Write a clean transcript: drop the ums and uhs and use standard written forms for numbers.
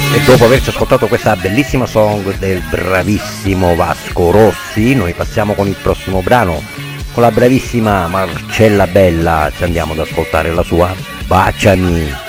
E dopo averci ascoltato questa bellissima song del bravissimo Vasco Rossi, noi passiamo con il prossimo brano, con la bravissima Marcella Bella, ci andiamo ad ascoltare la sua Baciami.